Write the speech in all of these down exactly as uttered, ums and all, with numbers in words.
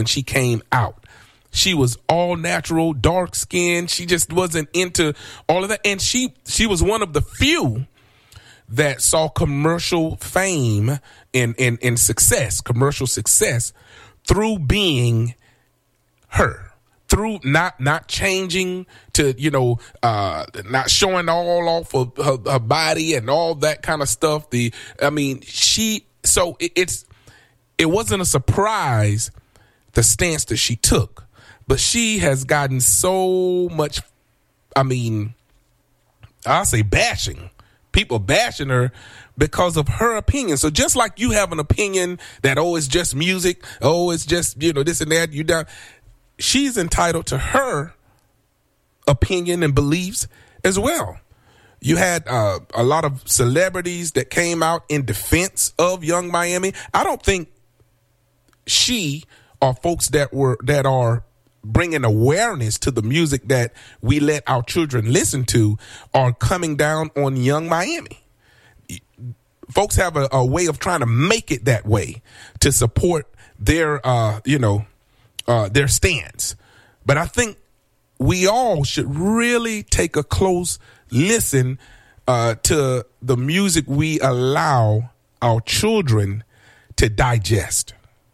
when she came out. She was all natural, dark skin. She just wasn't into all of that. And she she was one of the few that saw commercial fame and, and, and success, commercial success through being her. Through not not changing to, you know, uh, not showing all off of her, her body and all that kind of stuff. The, I mean, she, so it, it's, it wasn't a surprise, the stance that she took, but she has gotten so much, I mean, I'll say bashing, people bashing her because of her opinion. So just like you have an opinion that, oh, it's just music, oh, it's just, you know, this and that, you done. She's entitled to her opinion and beliefs as well. You had uh, a lot of celebrities that came out in defense of Young Miami. I don't think she or folks that were that are bringing awareness to the music that we let our children listen to are coming down on Young Miami. Folks have a, a way of trying to make it that way to support their, uh, you know, Uh, their stance. But I think we all should really take a close listen uh, to the music we allow our children to digest.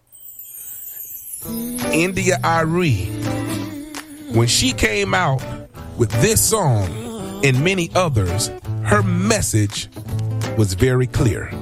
India Arie, when she came out with this song and many others, her message was very clear.